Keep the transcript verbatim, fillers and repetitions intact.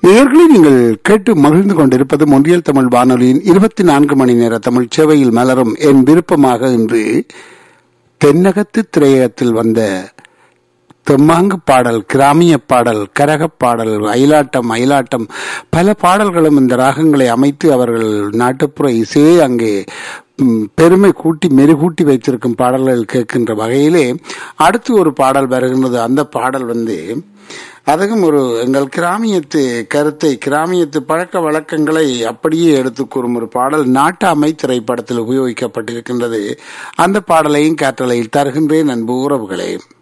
நேயர்களே, நீங்கள் கேட்டு மகிழ்ந்து கொண்டிருப்பது மொன்றியல் தமிழ் வானொலியின் இருபத்தி நான்கு மணி நேர தமிழ் சேவையில் மலரும் என் விருப்பமாக இன்று தென்னகத்து திரையகத்தில் வந்த தெம்மாங்கு பாடல், கிராமிய பாடல், கரகப் பாடல், அயிலாட்டம் அயிலாட்டம் பல பாடல்களும் இந்த ராகங்களை அமைத்து அவர்கள் நாட்டுப்புற இசையை அங்கே பெருமை கூட்டி மெருகூட்டி வைத்திருக்கும் பாடல்கள் கேட்கின்ற வகையிலே அடுத்து ஒரு பாடல் வருகின்றது. அந்த பாடல் வந்து அதுவும் ஒரு எங்கள் கிராமியத்து கருத்தை, கிராமியத்து பழக்க வழக்கங்களை அப்படியே எடுத்து கூறும் ஒரு பாடல் நாட்டாமை திரைப்படத்தில் உபயோகிக்கப்பட்டிருக்கின்றது. அந்த பாடலையும் காற்றலையில் தருகின்றேன் அன்பு உறவுகளே.